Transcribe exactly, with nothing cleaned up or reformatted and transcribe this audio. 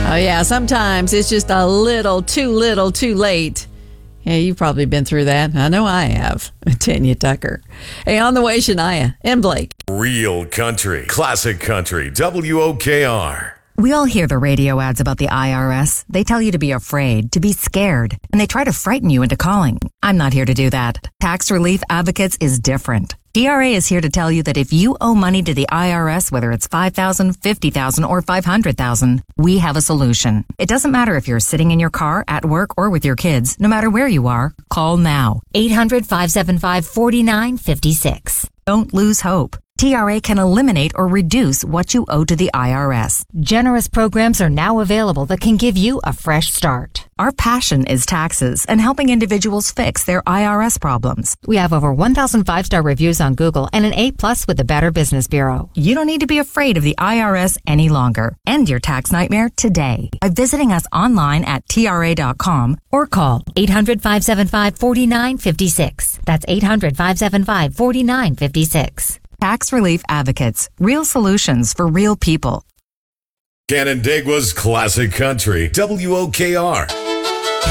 Oh, yeah, sometimes it's just a little too little too late. Yeah, you've probably been through that. I know I have. Tanya Tucker. Hey, on the way, Shania and Blake. Real country, classic country, W O K R. We all hear the radio ads about the I R S. They tell you to be afraid, to be scared, and they try to frighten you into calling. I'm not here to do that. Tax Relief Advocates is different. T R A is here to tell you that if you owe money to the I R S, whether it's five thousand dollars, fifty thousand dollars, or five hundred thousand dollars, we have a solution. It doesn't matter if you're sitting in your car, at work, or with your kids. No matter where you are, call now. eight hundred, five seven five, four nine five six. Don't lose hope. T R A can eliminate or reduce what you owe to the I R S. Generous programs are now available that can give you a fresh start. Our passion is taxes and helping individuals fix their I R S problems. We have over one thousand five-star reviews on Google and an A plus with the Better Business Bureau. You don't need to be afraid of the I R S any longer. End your tax nightmare today by visiting us online at T R A dot com or call eight hundred, five seven five, four nine five six. That's eight hundred, five seven five, four nine five six. Tax Relief Advocates. Real solutions for real people. Canandaigua's classic country, W O K R.